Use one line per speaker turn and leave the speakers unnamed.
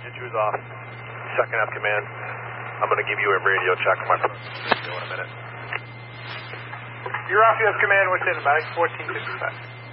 Andrews off. Second F command. I'm going to give you a radio check on my radio in a minute.
You're off, U.S. command, what's in, about 1455.